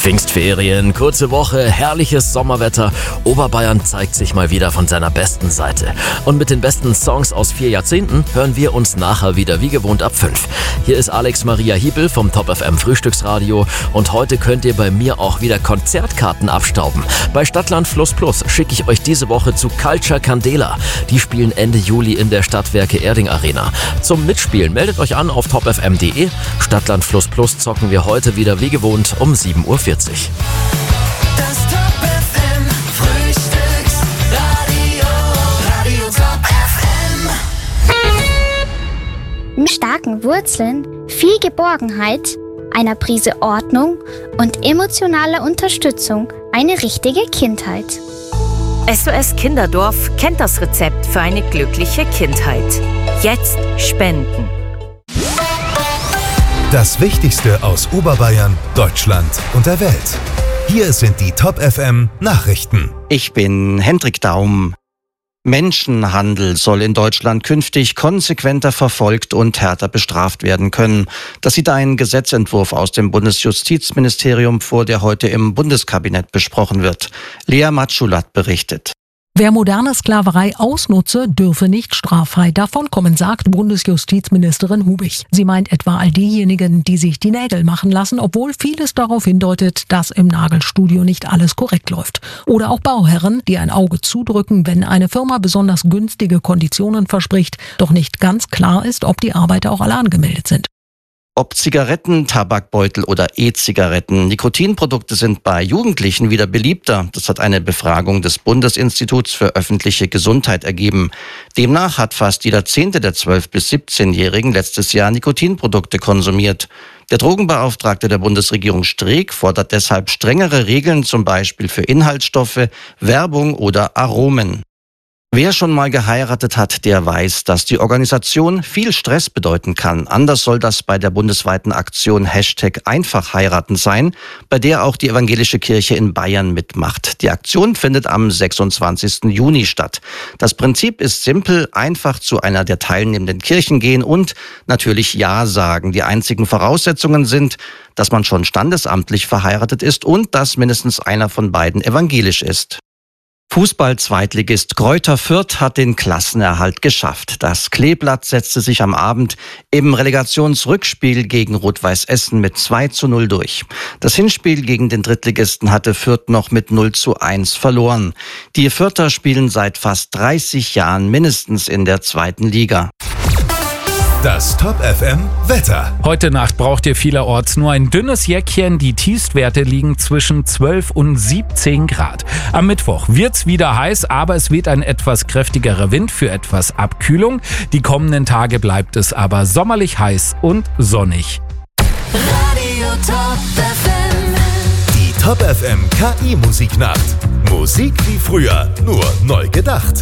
Pfingstferien, kurze Woche, herrliches Sommerwetter. Oberbayern zeigt sich mal wieder von seiner besten Seite. Und mit den besten Songs aus 4 Jahrzehnten hören wir uns nachher wieder wie gewohnt ab 5. Hier ist Alex Maria Hiebel vom Top FM Frühstücksradio und heute könnt ihr bei mir auch wieder Konzertkarten abstauben. Bei Stadtland Fluss Plus schicke ich euch diese Woche zu Culture Candela. Die spielen Ende Juli in der Stadtwerke Erding Arena. Zum Mitspielen meldet euch an auf topfm.de. Stadtland Fluss Plus zocken wir heute wieder wie gewohnt um 7:40 Uhr. Das Top FM Frühstücksradio, Radio Top FM. Mit starken Wurzeln, viel Geborgenheit, einer Prise Ordnung und emotionaler Unterstützung eine richtige Kindheit. SOS Kinderdorf kennt das Rezept für eine glückliche Kindheit. Jetzt spenden. Das Wichtigste aus Oberbayern, Deutschland und der Welt. Hier sind die Top FM Nachrichten. Ich bin Hendrik Daum. Menschenhandel soll in Deutschland künftig konsequenter verfolgt und härter bestraft werden können. Das sieht ein Gesetzentwurf aus dem Bundesjustizministerium vor, der heute im Bundeskabinett besprochen wird. Lea Matschulat berichtet. Wer moderne Sklaverei ausnutze, dürfe nicht straffrei davonkommen, sagt Bundesjustizministerin Hubich. Sie meint etwa all diejenigen, die sich die Nägel machen lassen, obwohl vieles darauf hindeutet, dass im Nagelstudio nicht alles korrekt läuft. Oder auch Bauherren, die ein Auge zudrücken, wenn eine Firma besonders günstige Konditionen verspricht, doch nicht ganz klar ist, ob die Arbeiter auch alle angemeldet sind. Ob Zigaretten, Tabakbeutel oder E-Zigaretten, Nikotinprodukte sind bei Jugendlichen wieder beliebter. Das hat eine Befragung des Bundesinstituts für öffentliche Gesundheit ergeben. Demnach hat fast jeder 10. der 12- bis 17-Jährigen letztes Jahr Nikotinprodukte konsumiert. Der Drogenbeauftragte der Bundesregierung Streeck fordert deshalb strengere Regeln, zum Beispiel für Inhaltsstoffe, Werbung oder Aromen. Wer schon mal geheiratet hat, der weiß, dass die Organisation viel Stress bedeuten kann. Anders soll das bei der bundesweiten Aktion #Einfachheiraten sein, bei der auch die evangelische Kirche in Bayern mitmacht. Die Aktion findet am 26. Juni statt. Das Prinzip ist simpel: einfach zu einer der teilnehmenden Kirchen gehen und natürlich Ja sagen. Die einzigen Voraussetzungen sind, dass man schon standesamtlich verheiratet ist und dass mindestens einer von beiden evangelisch ist. Fußball-Zweitligist Greuther Fürth hat den Klassenerhalt geschafft. Das Kleeblatt setzte sich am Abend im Relegationsrückspiel gegen Rot-Weiß Essen mit 2:0 durch. Das Hinspiel gegen den Drittligisten hatte Fürth noch mit 0:1 verloren. Die Fürther spielen seit fast 30 Jahren mindestens in der 2. Liga. Das Top FM Wetter. Heute Nacht braucht ihr vielerorts nur ein dünnes Jäckchen. Die Tiefstwerte liegen zwischen 12 und 17 Grad. Am Mittwoch wird's wieder heiß, aber es weht ein etwas kräftigerer Wind für etwas Abkühlung. Die kommenden Tage bleibt es aber sommerlich heiß und sonnig. Radio Top FM. Die Top FM KI Musiknacht. Musik wie früher, nur neu gedacht.